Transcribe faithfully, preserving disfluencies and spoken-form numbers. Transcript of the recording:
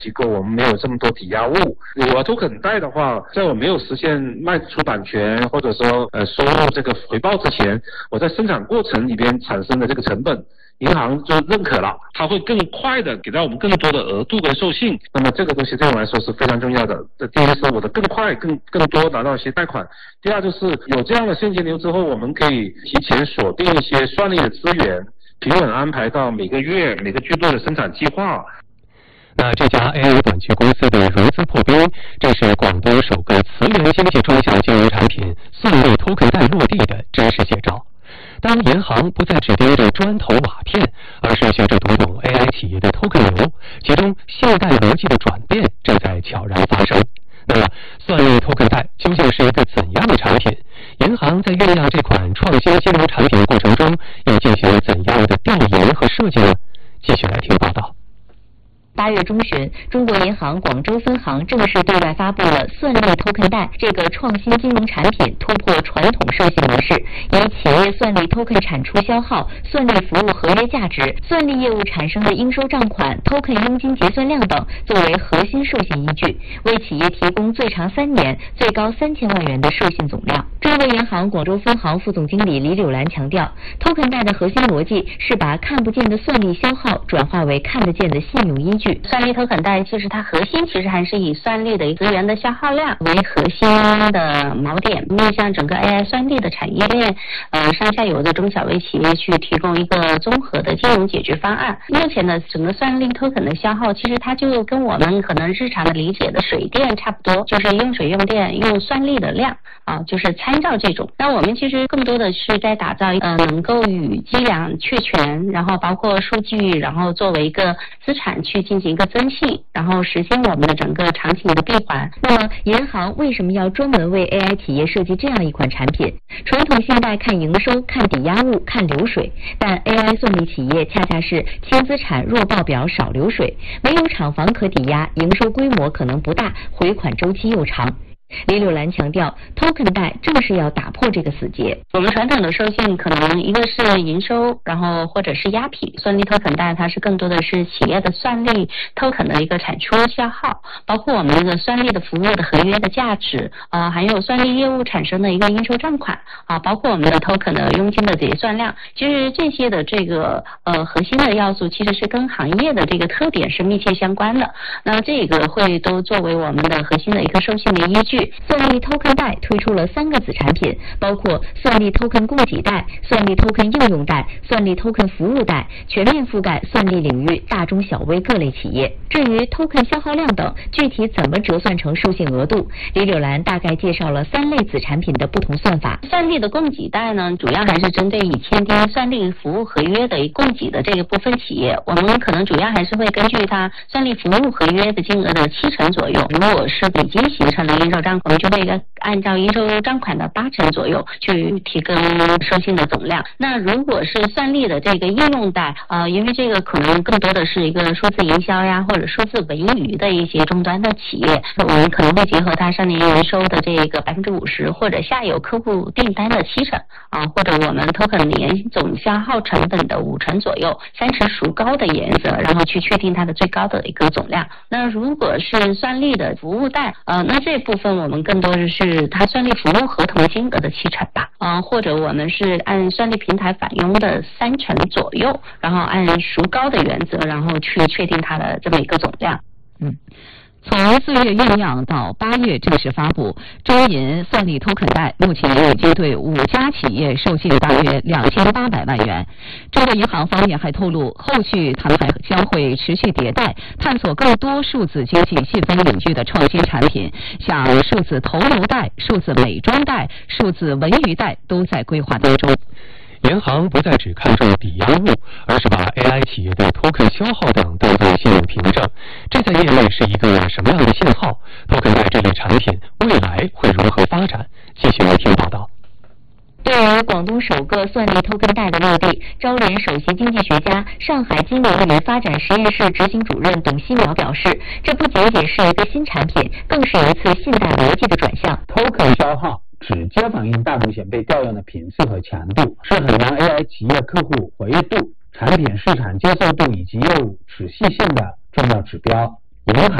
机构，我们没有这么多抵押物。我token贷的话，在我没有实现卖出版权或者说呃收入这个回报之前，我在生产过程里边产生的这个成本，银行就认可了，它会更快的给到我们更多的额度跟授信。那么这个东西对我来说是非常重要的。第一是我的更快、更更多拿到一些贷款；第二就是有这样的现金流之后，我们可以提前锁定一些算力的资源，平稳安排到每个月、每个季度的生产计划。 那这家 A I 短期公司的融资破冰，这是广东首个磁联经济专项金融产品算力token贷落地的真实写照。当银行不再只盯着砖头瓦片，而是学着读懂 A I 企业的 token 流，其中信贷逻辑的转变正在悄然发生。那么，算力token贷究竟是一个怎样的产品？银行在酝酿这款创新金融产品的过程中，又进行了怎样的调研和设计呢？继续来听报道。 八月中旬，中国银行广州分行正式对外发布了算力token贷这个创新金融产品突破传统授信模式，以企业算力 token 产出消耗、算力服务合约价值、算力业务产生的应收账款、token 佣金结算量等作为核心授信依据，为企业提供最长三年、最高三千万元的授信总量。中国银行广州分行副总经理李柳兰强调 ，token 贷的核心逻辑是把看不见的算力消耗转化为看得见的信用依据。 算力token贷其实它核心其实还是以算力的资源的消耗量为核心的锚点，面向整个 A I 算力的产业链，呃上下游的中小微企业去提供一个综合的金融解决方案。目前的整个算力 token 的消耗，其实它就跟我们可能日常的理解的水电差不多，就是用水用电用算力的量啊，就是参照这种。那我们其实更多的是在打造呃能够与计量确权，然后包括数据，然后作为一个资产去进行一个增信，然后实现我们的整个场景的闭环。 那么银行为什么要专门为 A I 企业设计这样一款产品？传统信贷看营收、看抵押物、看流水，但 A I 算力企业恰恰是轻资产、弱报表、少流水，没有厂房可抵押，营收规模可能不大，回款周期又长。李柳兰强调 ，token 贷正是要打破这个死结。 我们传统的授信可能一个是营收，然后或者是押品，算力 token 贷它是更多的是企业的算力 token 的一个产出消耗，包括我们这个算力的服务的合约的价值，呃，还有算力业务产生的一个应收账款啊，包括我们的 token 的佣金的结算量，其实这些的这个呃核心的要素其实是跟行业的这个特点是密切相关的。那这个会都作为我们的核心的一个授信的依据。 算力 token 贷推出了三个子产品，包括算力 token 供给贷、算力 token 应用贷、算力 token 服务贷，全面覆盖算力领域大中小微各类企业。至于 token 消耗量等，具体怎么折算成授信额度，李柳兰大概介绍了三类子产品的不同算法。 算力的供给贷呢，主要还是针对已签订算力服务合约的供给的这个部分企业，我们可能主要还是会根据它算力服务合约的金额的七成左右，如果是已经形成了应收账款，我们就会按照应收账款的八成左右去提供授信的总量。那如果是算力的这个应用贷，呃，因为这个可能更多的是一个数字营销呀，或者数字文娱的一些终端的企业，我们可能会结合它上年营收的这个百分之五十，或者下游客户订单的七成啊，或者我们 token 年总消耗成本的五成左右，三成孰高的原则，然后去确定它的最高的一个总量。那如果是算力的服务贷，呃，那这部分我们更多的是它算力服务合同金额的七成吧，啊、呃，或者我们是按算力平台返佣的三成左右，然后按孰高的原则，然后去确定它的这么一个总量。 嗯。从四月酝酿到八月正式发布，中银算力 token 贷目前已经对五家企业授信大约两千八百万元。中国银行方面还透露，后续他们还将会持续迭代，探索更多数字经济细分领域的创新产品，像数字投流贷、数字美妆贷、数字文娱贷都在规划当中。 银行不再只看重抵押物，而是把 A I 企业的 token 消耗等当作信用凭证。这在业内是一个什么样的信号 ？token 贷这类产品未来会如何发展？继续来听报道。 对于广东首个算力 token 贷的落地，招联首席经济学家、上海金融与发展实验室执行主任董希苗表示，这不仅仅是一个新产品，更是一次信贷逻辑的转向。 token 消耗直接反映大风险被调用的频次和强度，是衡量 A I 企业客户活跃度、产品市场接受度以及业务持续性的重要指标。 银行